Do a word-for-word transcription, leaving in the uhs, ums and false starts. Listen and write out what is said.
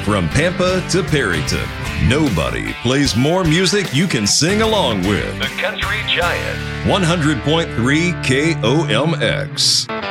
From Pampa to Perryton, nobody plays more music you can sing along with. The Country Giant. one hundred point three K O M X.